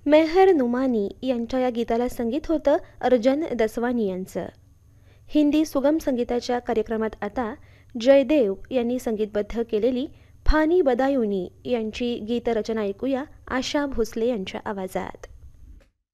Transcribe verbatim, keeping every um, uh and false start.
मेहर नुमानी यांच्या या गीताला संगीत होतं अर्जन दसवानी यांचं. हिंदी सुगम संगीताच्या कार्यक्रमात आता जयदेव यांनी संगीतबद्ध केलेली फानी बदायुनी यांची गीतरचना ऐकूया आशा भोसले यांच्या आवाजात.